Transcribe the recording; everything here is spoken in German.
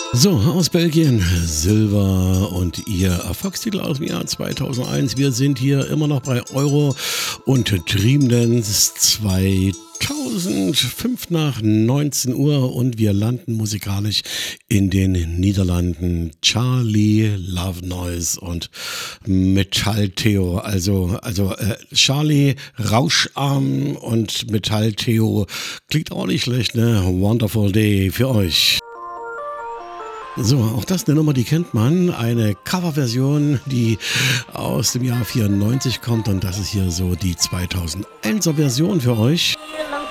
So, aus Belgien, Silver und ihr Erfolgstitel aus dem Jahr 2001. Wir sind hier immer noch bei Euro und Dream Dance 2005 nach 19 Uhr und wir landen musikalisch in den Niederlanden. Charlie Love Noise und Metall Theo. Charlie Rauscharm und Metall Theo klingt auch nicht schlecht, ne? Wonderful Day für euch. So, auch das eine Nummer, die kennt man. Eine Coverversion, die aus dem Jahr 94 kommt und das ist hier so die 2001er Version für euch.